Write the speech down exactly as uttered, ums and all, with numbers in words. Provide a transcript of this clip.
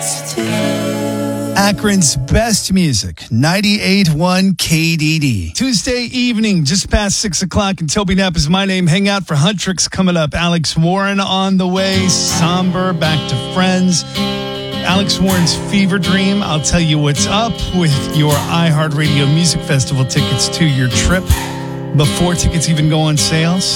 Akron's best music, ninety-eight point one K D D. Tuesday evening, just past six o'clock, and Toby Knapp is my name. Hang out for Huntrix coming up. Alex Warren on the way. Somber, back to Friends. Alex Warren's Fever Dream. I'll tell you what's up with your iHeartRadio Music Festival tickets to your trip before tickets even go on sale.